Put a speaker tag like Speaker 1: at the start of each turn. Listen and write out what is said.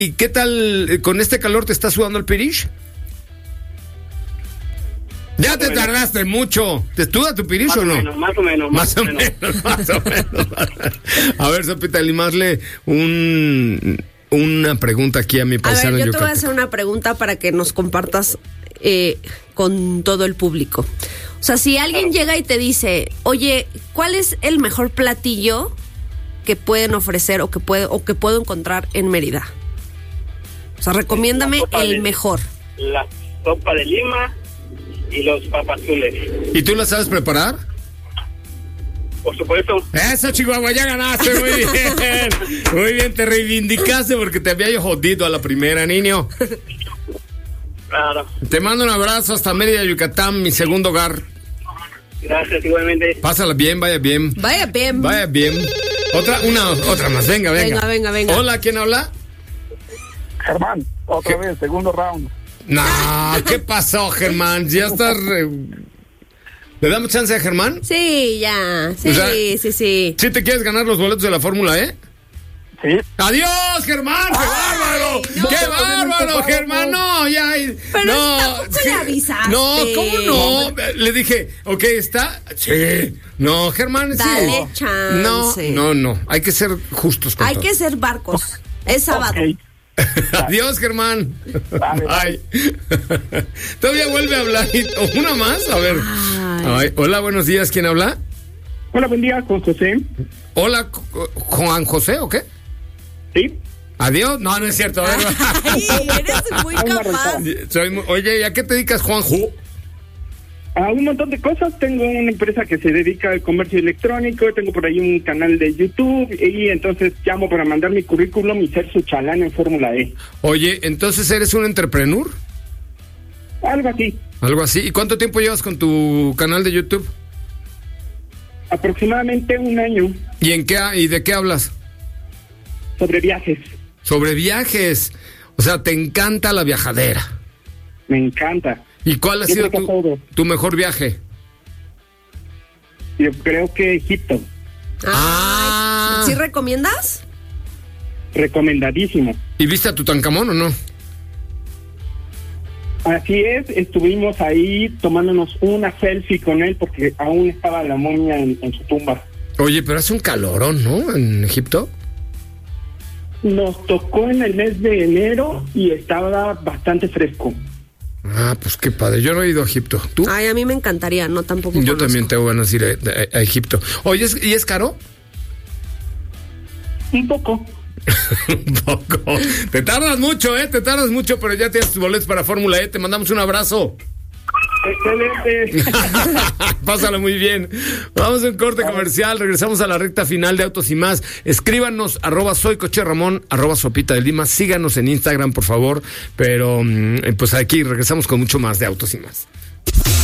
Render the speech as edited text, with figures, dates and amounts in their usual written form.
Speaker 1: ¿Y qué tal con este calor? ¿Te está sudando el pirish? Ya te tardaste mucho. ¿Te suda tu pirish o no?
Speaker 2: Más o menos.
Speaker 1: A ver, Sopita, limarle una pregunta aquí a mi paisano.
Speaker 3: A ver, yo te voy a hacer una pregunta para que nos compartas con todo el público. O sea, si alguien llega y te dice, oye, ¿cuál es el mejor platillo que pueden ofrecer o que puedo encontrar en Mérida? O sea, recomiéndame el mejor.
Speaker 2: La sopa de lima y los papazules.
Speaker 1: ¿Y tú la sabes preparar?
Speaker 2: Por supuesto.
Speaker 1: Eso, Chihuahua, ya ganaste, muy bien. Muy bien, te reivindicaste porque te había yo jodido a la primera, niño.
Speaker 2: Claro.
Speaker 1: Te mando un abrazo hasta Mérida, Yucatán, mi segundo hogar.
Speaker 2: Gracias, igualmente.
Speaker 1: Pásala bien, vaya bien.
Speaker 3: Vaya bien.
Speaker 1: Vaya bien. Otra más, venga.
Speaker 3: Venga.
Speaker 1: Hola, ¿quién habla?
Speaker 4: Germán, otra vez, segundo round.
Speaker 1: No, ¿qué pasó, Germán? Ya estás... ¿Le damos chance a Germán?
Speaker 3: Sí, ya. Sí,
Speaker 1: O sea,
Speaker 3: sí.
Speaker 1: ¿Sí te quieres ganar los boletos de la Fórmula E?
Speaker 4: Sí.
Speaker 1: ¡Adiós, Germán! ¡Qué bárbaro!
Speaker 3: no.
Speaker 1: ¡Qué bárbaro, Germán! No, ya...
Speaker 3: Pero
Speaker 1: no,
Speaker 3: tampoco le avisaste.
Speaker 1: No, ¿cómo no? Le dije, ok, ¿está? Sí. No, Germán,
Speaker 3: Dale
Speaker 1: sí.
Speaker 3: chance.
Speaker 1: No. Hay que ser justos con
Speaker 3: Hay
Speaker 1: todo.
Speaker 3: que ser barcos. Es sábado.
Speaker 4: Okay.
Speaker 1: Adiós, Germán.
Speaker 4: Vale.
Speaker 1: Ay. Todavía vuelve a hablar. ¿Una más? A ver. Ay, hola, buenos días. ¿Quién habla?
Speaker 4: Hola, buen día, con José.
Speaker 1: Hola, Juan José, ¿o qué?
Speaker 4: Sí.
Speaker 1: Adiós. No es cierto. A ver.
Speaker 3: Ay, eres muy capaz.
Speaker 1: Oye, ¿y a qué te dedicas, Juanjo?
Speaker 4: A un montón de cosas. Tengo una empresa que se dedica al comercio electrónico, tengo por ahí un canal de YouTube y entonces llamo para mandar mi currículum y ser su chalán en Fórmula E.
Speaker 1: Oye, ¿entonces eres un entrepreneur?
Speaker 4: Algo así.
Speaker 1: Algo así. ¿Y cuánto tiempo llevas con tu canal de YouTube?
Speaker 4: Aproximadamente un año.
Speaker 1: ¿Y de qué hablas?
Speaker 4: Sobre viajes.
Speaker 1: Sobre viajes. O sea, te encanta la viajadera.
Speaker 4: Me encanta.
Speaker 1: ¿Y cuál ha sido tu mejor viaje?
Speaker 4: Yo creo que Egipto.
Speaker 1: Ah.
Speaker 3: ¿Sí recomiendas?
Speaker 4: Recomendadísimo.
Speaker 1: ¿Y viste a Tutankamón o no?
Speaker 4: Así es, estuvimos ahí tomándonos una selfie con él porque aún estaba la momia en su tumba.
Speaker 1: Oye, pero hace un calorón, ¿no? En Egipto.
Speaker 4: Nos tocó en el mes de enero y estaba bastante fresco.
Speaker 1: Ah, pues qué padre. Yo no he ido a Egipto. ¿Tú?
Speaker 3: Ay, a mí me encantaría, no tampoco
Speaker 1: Yo
Speaker 3: conozco.
Speaker 1: también tengo ganas de ir a Egipto. Oye, ¿y es caro?
Speaker 4: Un poco.
Speaker 1: Un poco. Te tardas mucho, pero ya tienes tus boletos para Fórmula E. Te mandamos un abrazo.
Speaker 4: Excelente.
Speaker 1: Pásalo muy bien. Vamos a un corte comercial. Regresamos a la recta final de Autos y Más. Escríbanos @soycocheramón, @Sopita de Lima. Síganos en Instagram, por favor. Pero pues aquí regresamos con mucho más de Autos y Más.